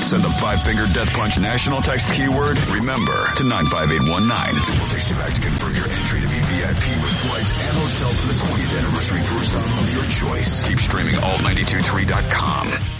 Send the 5-finger death punch national text keyword, remember, to 95819. We'll text you back to confirm your entry to be VIP with flights and hotel to the 20th anniversary tour stop of your choice. Keep streaming alt923.com.